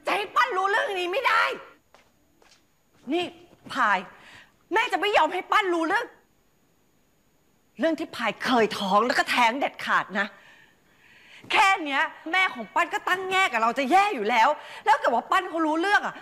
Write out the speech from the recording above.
จะให้ปั้นรู้เรื่องนี้ไม่ได้นี่พายแม่จะไม่ยอมให้ปั้นรู้เรื่องที่พายเคยท้องแล้วก็แท้งเด็ดขาดนะแค่เนี้ยแม่ของปั้นก็ตั้งแง่กับเราจะแย่อยู่แล้วเกิดว่าปั้นเขารู้เรื่องอ่ะ